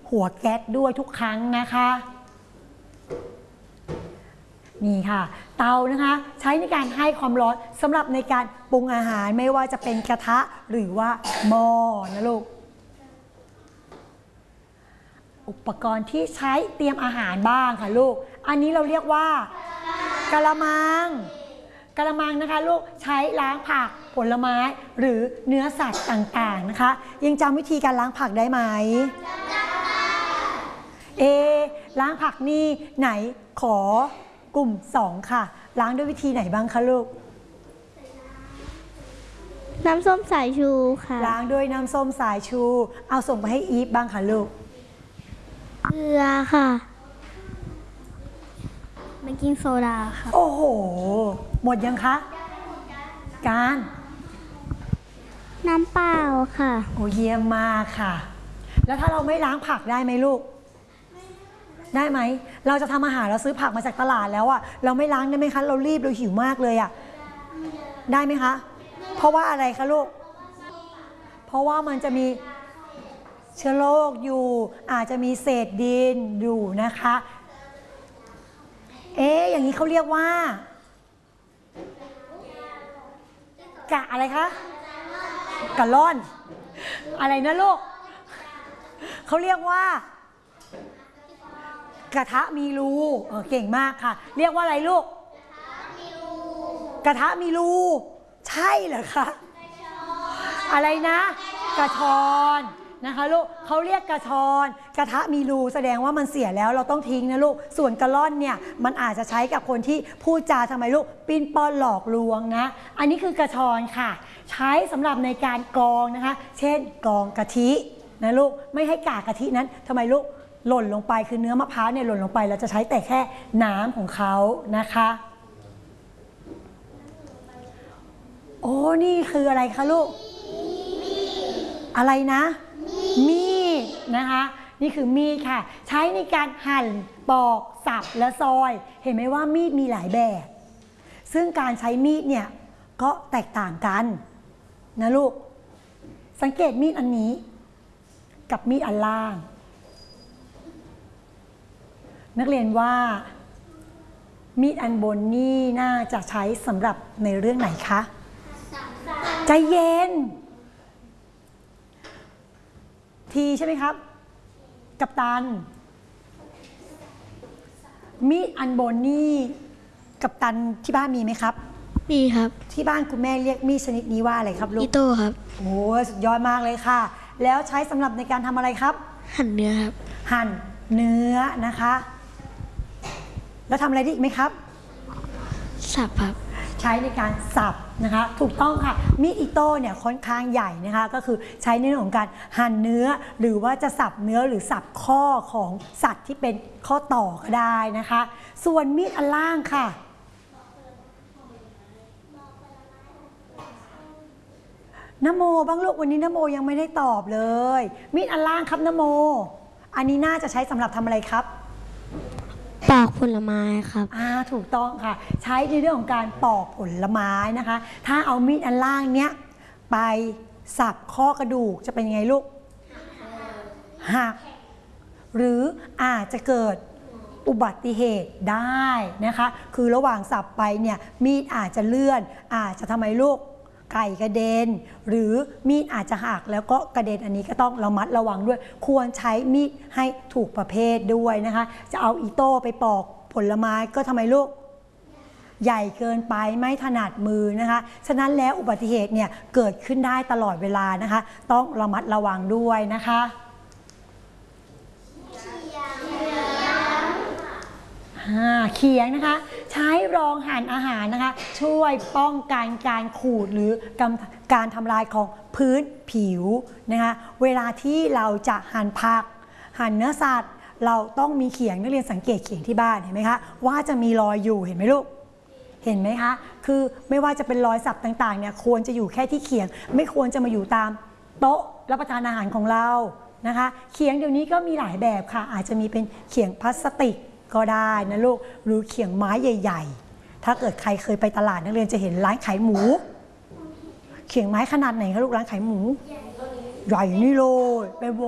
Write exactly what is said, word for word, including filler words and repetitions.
หัวแก๊สด้วยทุกครั้งนะคะนี่ค่ะเตานะคะใช้ในการให้ความร้อนสำหรับในการปรุงอาหารไม่ว่าจะเป็นกระทะหรือว่าหม้อนะลูกอุปกรณ์ที่ใช้เตรียมอาหารบ้างค่ะลูกอันนี้เราเรียกว่ากะละมังกะละมังนะคะลูกใช้ล้างผักผลไม้หรือเนื้อสัตว์ต่างๆนะคะยังจำวิธีการล้างผักได้ไหมเอล้างผักนี่ไหนขอกลุ่มสองค่ะล้างด้วยวิธีไหนบ้างคะลูกน้ำส้มสายชูค่ะล้างด้วยน้ำส้มสายชูเอาส่งไปให้อีฟบ้างค่ะลูกเกลือค่ะเบกกิ้งโซดาค่ะโอ้โหหมดยังคะการน้ำเปล่าค่ะโอ้เยี่ยมมากค่ะแล้วถ้าเราไม่ล้างผักได้ไหมลูกได้ไหมเราจะทำอาหารเราซื้อผักมาจากตลาดแล้วอะเราไม่ล้างได้ไหมคะเรารีบเราหิวมากเลยอะได้ไหมคะเพราะว่าอะไรคะลูกเพราะว่ามันจะมีเชื้อโรคอยู่อาจจะมีเศษดินอยู่นะคะเอ๊ะอย่างนี้เขาเรียกว่ากะอะไรคะกะล่อนอะไรนะลูกเขาเรียกว่ากระทะมีรูเออเก่งมากค่ะเรียกว่าอะไรลูกกระทะมีรูใช่เหรอคะอะไรนะกระชอนนะคะลูกเขาเรียกกระชอนกระทะมีรูแสดงว่ามันเสียแล้วเราต้องทิ้งนะลูกส่วนกระล่อนเนี่ยมันอาจจะใช้กับคนที่พูดจาทำไมลูกปิ้นป้อนหลอกลวงนะอันนี้คือกระชอนค่ะใช้สำหรับในการกรองนะคะเช่นกรองกะทินะลูกไม่ให้กากกะทินั้นทำไมลูกหล่นลงไปคือเนื้อมะพร้าวเนี่ยหล่นลงไปเราจะใช้แต่แค่น้ำของเขานะคะโอ้นี่คืออะไรคะลูกอะไรนะมีดนะคะนี่คือมีดค่ะใช้ในการหั่นปอกสับและซอยเห็นไหมว่ามีดมีหลายแบบซึ่งการใช้มีดเนี่ยก็แตกต่างกันนะลูกสังเกตมีดอันนี้กับมีดอันล่างนักเรียนว่ามีดอันบนนี่น่าจะใช้สำหรับในเรื่องไหนคะใจเย็นทีใช่ไหมครับกัปตันมีดอันบนนี่กัปตันที่บ้านมีไหมครับมีครับที่บ้านคุณแม่เรียกมีดชนิดนี้ว่าอะไรครับลูกอิโต้ครับโอ้สุดยอดมากเลยค่ะแล้วใช้สำหรับในการทำอะไรครับหั่นเนื้อครับหั่นเนื้อนะคะแล้วทำอะไรได้อีกไหมครับสับครับใช้ในการสับนะคะถูกต้องค่ะมีดอิโต้เนี่ยค่อนข้างใหญ่นะคะก็คือใช้ในเรื่องของการหั่นเนื้อหรือว่าจะสับเนื้อหรือสับข้อของสัตว์ที่เป็นข้อต่อก็ได้นะคะส่วนมีดอันล่างค่ะนโมบ้างลูกวันนี้นโมยังไม่ได้ตอบเลยมีดอันล่างครับนโมอันนี้น่าจะใช้สำหรับทำอะไรครับปอกผลไม้ครับอ่าถูกต้องค่ะใช้ในเรื่องของการปอกผลไม้นะคะถ้าเอามีดอันล่างเนี้ยไปสับข้อกระดูกจะเป็นยังไงลูกหักหรืออาจจะเกิดอุบัติเหตุได้นะคะคือระหว่างสับไปเนี่ยมีดอาจจะเลื่อนอาจจะทำไมลูกไก่กระเด็นหรือมีดอาจจะหักแล้วก็กระเด็นอันนี้ก็ต้องระมัดระวังด้วยควรใช้มีดให้ถูกประเภทด้วยนะคะจะเอาอีโต้ไปปอกผลไม้ก็ทำไมลูกใหญ่เกินไปไม่ถนัดมือนะคะฉะนั้นแล้วอุบัติเหตุเนี่ยเกิดขึ้นได้ตลอดเวลานะคะต้องระมัดระวังด้วยนะคะเขียงนะคะใช้รองหั่นอาหารนะคะช่วยป้องกันการขูดหรือการทำลายของพื้นผิวนะคะเวลาที่เราจะหั่นผักหั่นเนื้อสัตว์เราต้องมีเขียงนักเรียนสังเกตเขียงที่บ้านเห็นไหมคะว่าจะมีรอยอยู่เห็นไหมลูกเห็นไหมคะคือไม่ว่าจะเป็นรอยสับต่างๆเนี่ยควรจะอยู่แค่ที่เขียงไม่ควรจะมาอยู่ตามโต๊ะรับประทานอาหารของเรานะคะเขียงเดี๋ยวนี้ก็มีหลายแบบค่ะอาจจะมีเป็นเขียงพลาสติกก็ได้นะลูกหรือเขียงไม้ใหญ่ๆถ้าเกิดใครเคยไปตลาดนักเรียนจะเห็นร้านขายหมูเขียงไม้ขนาดไหนคะลูกร้านขายหมูใหญ่นี่เลยเป็นว